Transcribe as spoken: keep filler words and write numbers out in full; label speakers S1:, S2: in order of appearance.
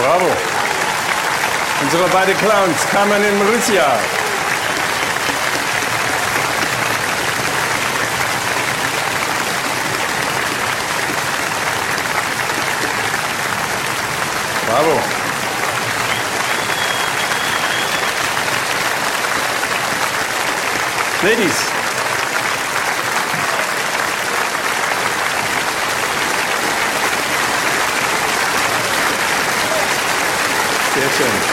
S1: Bravo. Unsere beiden Clowns, Carmen und Maruzia. Bravo. Ladies. Sehr schön.